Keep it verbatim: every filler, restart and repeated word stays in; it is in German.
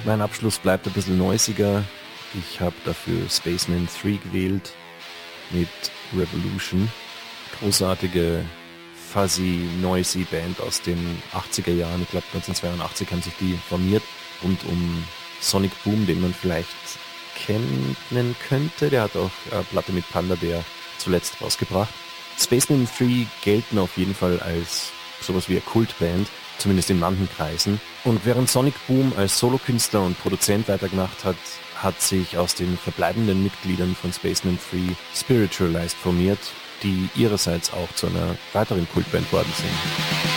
Mein Abschluss bleibt ein bisschen noisiger. Ich habe dafür Spaceman drei gewählt mit Revolution. Großartige, fuzzy, noisy Band aus den achtziger Jahren. Ich glaube neunzehnhundertzweiundachtzig haben sich die formiert. Rund um Sonic Boom, den man vielleicht kennen könnte. Der hat auch eine Platte mit Panda Bear zuletzt rausgebracht. Spaceman drei gelten auf jeden Fall als sowas wie eine Kultband, zumindest in manchen Kreisen. Und während Sonic Boom als Solokünstler und Produzent weitergemacht hat, hat sich aus den verbleibenden Mitgliedern von Spaceman drei Spiritualized formiert, die ihrerseits auch zu einer weiteren Kultband worden sind.